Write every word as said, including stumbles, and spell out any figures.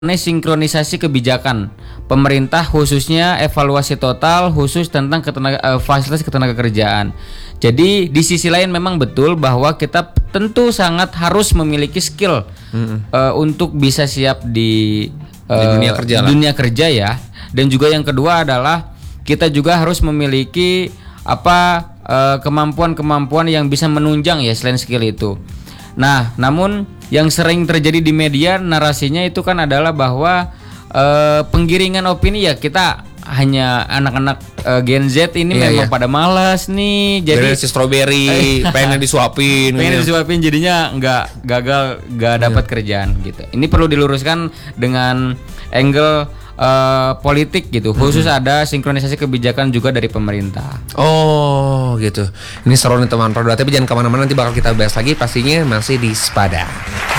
Ini sinkronisasi kebijakan pemerintah, khususnya evaluasi total khusus tentang ketenaga, uh, fasilitas ketenagakerjaan. Jadi di sisi lain memang betul bahwa kita tentu sangat harus memiliki skill mm-hmm. uh, untuk bisa siap di, uh, di dunia kerja, dunia kerja ya. Dan juga yang kedua adalah kita juga harus memiliki apa uh, kemampuan-kemampuan yang bisa menunjang ya selain skill itu. Nah, namun yang sering terjadi di media narasinya itu kan adalah bahwa uh, penggiringan opini ya kita hanya anak-anak uh, Gen Z ini iya, memang iya. pada malas nih, jadi si strawberry pengen disuapin, pengen gitu. disuapin jadinya nggak gagal nggak dapat iya. kerjaan gitu. Ini perlu diluruskan dengan angle Uh, politik gitu, khusus hmm. ada sinkronisasi kebijakan juga dari pemerintah. Oh gitu, ini seru nih teman-teman. Tapi jangan kemana-mana, nanti bakal kita bahas lagi pastinya masih di Sepada.